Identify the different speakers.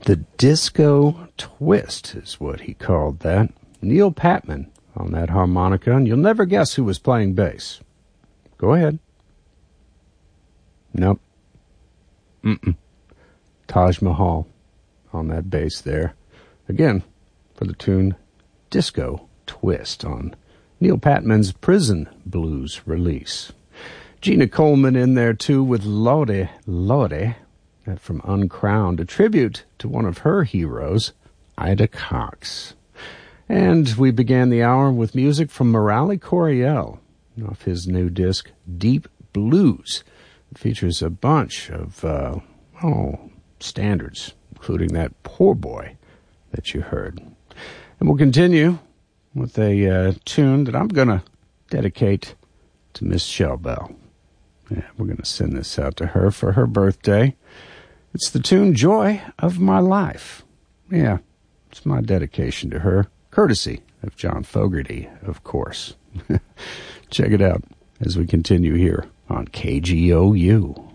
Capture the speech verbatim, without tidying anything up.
Speaker 1: The Disco Twist is what he called that. Neil Patman on that harmonica, and you'll never guess who was playing bass. Go ahead. Nope. Mm-mm. Taj Mahal on that bass there. Again, for the tune Disco Twist on Neil Patman's Prison Blues release. Gina Coleman in there too with Lorde, Lorde, that from Uncrowned, a tribute to one of her heroes, Ida Cox. And we began the hour with music from Morale Coriel off his new disc, Deep Blues. It features a bunch of, uh, oh, standards, including that Poor Boy that you heard. And we'll continue with a uh, tune that I'm going to dedicate to Miss Shelbell. Yeah, we're going to send this out to her for her birthday. It's the tune Joy of My Life. Yeah, it's my dedication to her, courtesy of John Fogerty, of course. Check it out as we continue here on K G O U.